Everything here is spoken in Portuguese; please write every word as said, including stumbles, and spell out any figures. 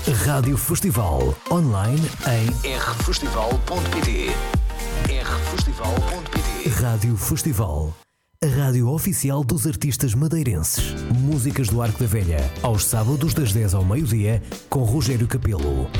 Rádio Festival, online em r festival ponto p t. r festival ponto p t. Rádio Festival, a rádio oficial dos artistas madeirenses. Músicas do Arco da Velha, aos sábados das dez ao meio-dia, com Rogério Capelo.